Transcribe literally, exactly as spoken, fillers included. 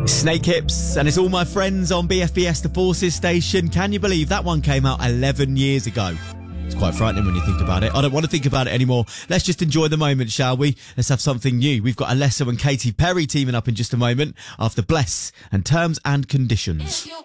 Snake Hips, and it's All My Friends on B F B S, the Forces station. Can you believe that one came out eleven years ago? It's quite frightening when you think about it. I don't want to think about it anymore. Let's just enjoy the moment, shall we? Let's have something new. We've got Alesso and Katy Perry teaming up in just a moment after Bless and Terms and Conditions.